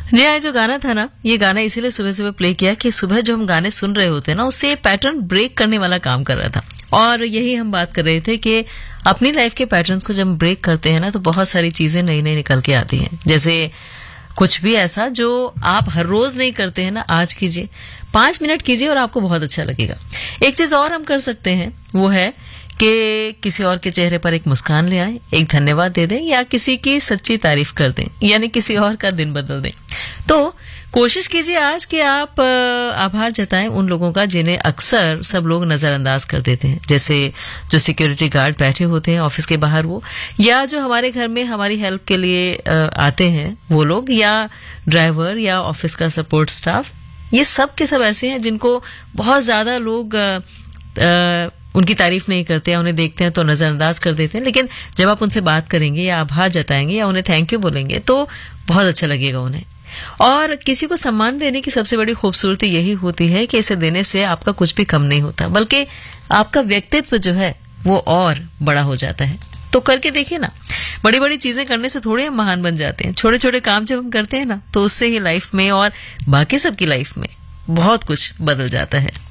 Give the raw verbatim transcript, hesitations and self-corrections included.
जी हाँ, जो गाना था ना, ये गाना इसीलिए सुबह सुबह प्ले किया कि सुबह जो हम गाने सुन रहे होते हैं ना, उससे ये पैटर्न ब्रेक करने वाला काम कर रहा था। और यही हम बात कर रहे थे कि अपनी लाइफ के पैटर्न्स को जब ब्रेक करते हैं ना, तो बहुत सारी चीजें नई नई निकल के आती हैं। जैसे कुछ भी ऐसा जो आप हर रोज नहीं करते हैं ना, आज कीजिए, पांच मिनट कीजिए और आपको बहुत अच्छा लगेगा। एक चीज और हम कर सकते हैं, वो है कि किसी और के चेहरे पर एक मुस्कान ले आए, एक धन्यवाद दे दें या किसी की सच्ची तारीफ कर दें, यानी किसी और का दिन बदल दें। तो कोशिश कीजिए आज कि आप आभार जताएं उन लोगों का जिन्हें अक्सर सब लोग नजरअंदाज कर देते हैं। जैसे जो सिक्योरिटी गार्ड बैठे होते हैं ऑफिस के बाहर, वो, या जो हमारे घर में हमारी हेल्प के लिए आते हैं वो लोग, या ड्राइवर या ऑफिस का सपोर्ट स्टाफ। ये सब के सब ऐसे हैं जिनको बहुत ज्यादा लोग आ, आ, उनकी तारीफ नहीं करते हैं, उन्हें देखते हैं तो नजरअंदाज कर देते हैं। लेकिन जब आप उनसे बात करेंगे या आभार जताएंगे या उन्हें थैंक यू बोलेंगे तो बहुत अच्छा लगेगा उन्हें। और किसी को सम्मान देने की सबसे बड़ी खूबसूरती यही होती है कि इसे देने से आपका कुछ भी कम नहीं होता, बल्कि आपका व्यक्तित्व जो है वो और बड़ा हो जाता है। तो करके देखिए ना, बड़ी बड़ी चीजें करने से थोड़े हम महान बन जाते हैं। छोटे छोटे काम जब हम करते हैं ना, तो उससे ही लाइफ में और बाकी सबकी लाइफ में बहुत कुछ बदल जाता है।